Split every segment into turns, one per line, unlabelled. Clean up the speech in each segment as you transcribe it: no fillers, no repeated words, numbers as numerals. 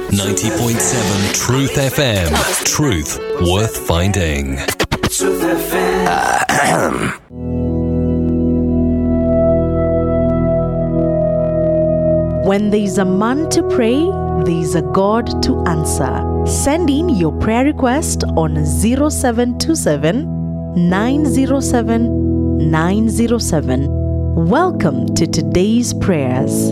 90.7 Truth FM. Truth worth finding.
Truth FM.
When there's a man to pray, there's a God to answer. Send in your prayer request on 0727 907 907. Welcome to today's prayers.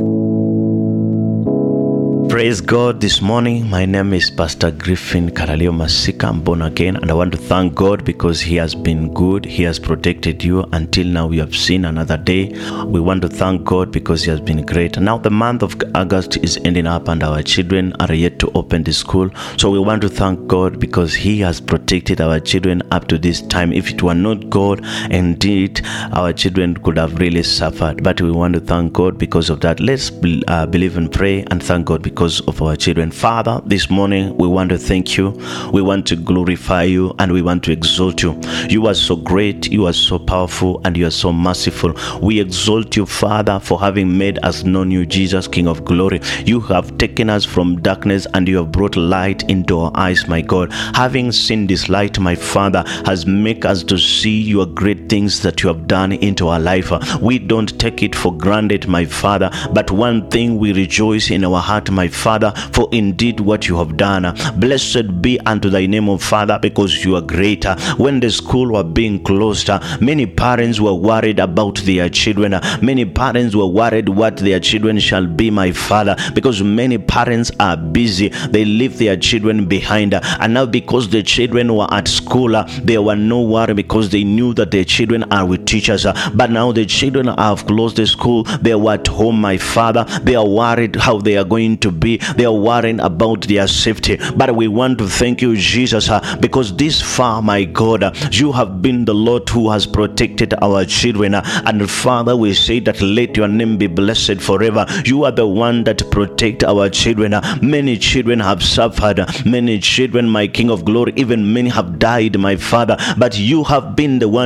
Praise God this morning. My name is Pastor Griffin Karalio Masika. I'm born again, and I want to thank God because He has been good. He has protected you until now. We have seen another day. We want to thank God because He has been great. Now the month of August is ending up and our children are yet to open the school. So we want to thank God because He has protected our children up to this time. If it were not God, indeed our children could have really suffered. But we want to thank God because of that. Let's believe and pray and thank God because of our children. Father, this morning we want to thank you, we want to glorify you, and we want to exalt you. You are so great, you are so powerful, and you are so merciful. We exalt you, Father, for having made us known you, Jesus, King of glory. You have taken us from darkness and you have brought light into our eyes, my God. Having seen this light, my Father, has made us to see your great things that you have done into our life. We don't take it for granted, my Father, but one thing we rejoice in our heart, my Father, for indeed what you have done. Blessed be unto thy name, O Father, because you are greater. When the school were being closed, many parents were worried about their children. Many parents were worried what their children shall be, my Father, because many parents are busy. They leave their children behind. And now because the children were at school, there were no worry because they knew that their children are with teachers. But now the children have closed the school. They were at home, my Father. They are worried how they are going to be. They are worrying about their safety. But we want to thank you, Jesus, because this far, my God, you have been the Lord who has protected our children. And Father, we say that let your name be blessed forever. You are the one that protect our children. Many children have suffered. Many children, my King of glory, even many have died, my Father. But you have been the one